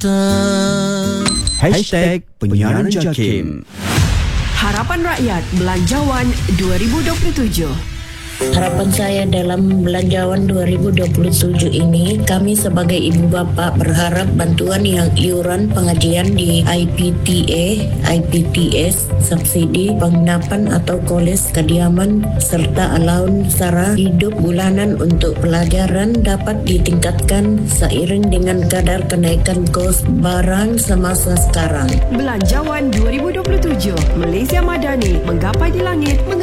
Warta #Penyiaran JAKIM. Harapan Rakyat Belanjawan 2027. Harapan saya dalam Belanjawan 2027 ini, kami sebagai ibu bapa berharap bantuan yang iuran pengajian di IPTA, IPTS, subsidi penginapan atau koles kediaman serta allowance sara hidup bulanan untuk pelajaran dapat ditingkatkan seiring dengan kadar kenaikan kos barang semasa sekarang. Belanjawan 2027. Malaysia Madani menggapai di langit